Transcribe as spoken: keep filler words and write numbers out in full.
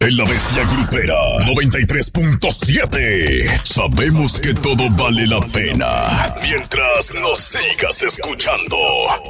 de La Bestia Grupera noventa y tres punto siete. Sabemos que todo vale la pena mientras nos sigas escuchando.